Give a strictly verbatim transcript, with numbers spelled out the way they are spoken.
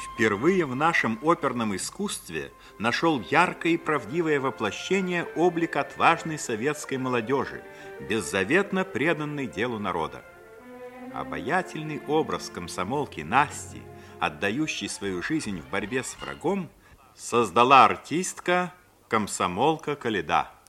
Впервые в нашем оперном искусстве нашел яркое и правдивое воплощение облик отважной советской молодежи, беззаветно преданной делу народа. Обаятельный образ комсомолки Насти, отдающей свою жизнь в борьбе с врагом, создала артистка комсомолка Коляда.